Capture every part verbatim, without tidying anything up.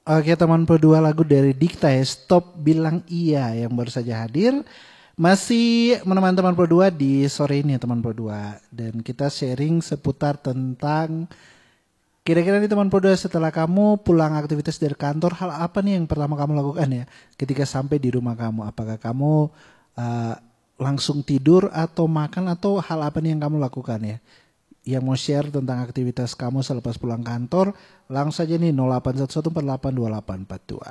Oke teman Pro dua, lagu dari Dikta ya, Stop Bilang Iya yang baru saja hadir. Masih menemani teman Pro dua di sore ini ya teman Pro dua. Dan kita sharing seputar tentang kira-kira nih teman Pro dua, setelah kamu pulang aktivitas dari kantor, hal apa nih yang pertama kamu lakukan ya ketika sampai di rumah kamu? Apakah kamu uh, langsung tidur atau makan, atau hal apa nih yang kamu lakukan ya? Yang mau share tentang aktivitas kamu selepas pulang kantor, langsung saja nih nol delapan satu satu empat delapan dua delapan empat dua.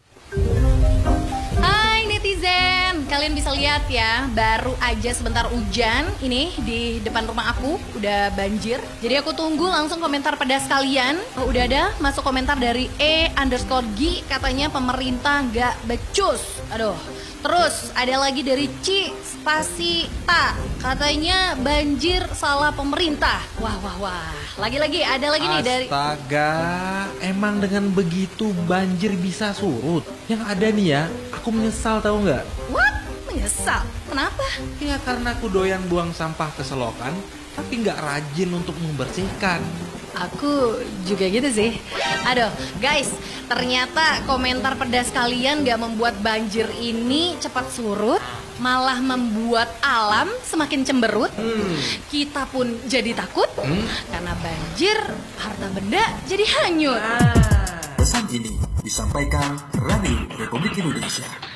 Hai netizen, kalian bisa lihat ya, baru aja sebentar hujan ini di depan rumah aku udah banjir. Jadi aku tunggu langsung komentar pedas kalian. Oh, udah ada masuk komentar dari E underscore G, katanya pemerintah nggak becus. Aduh. Terus ada lagi dari Ci Spasita, katanya banjir salah pemerintah. Wah wah wah. Lagi-lagi ada lagi nih dari Astaga, emang dengan begitu banjir bisa surut? Yang ada nih ya, aku menyesal tahu nggak? What? Menyesal? Kenapa? Ya karena aku doyan buang sampah ke selokan, tapi nggak rajin untuk membersihkan. Aku juga gitu sih. Aduh guys, ternyata komentar pedas kalian gak membuat banjir ini cepat surut, malah membuat alam semakin cemberut. hmm. Kita pun jadi takut, hmm? karena banjir harta benda jadi hanyut. Pesan ini disampaikan Radio Republik Indonesia.